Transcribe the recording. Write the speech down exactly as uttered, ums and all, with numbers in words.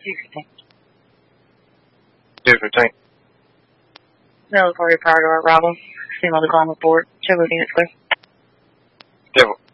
two fifteen. two fifteen. Military prior to our arrival. Female to climb aboard. Check with units clear. Devil.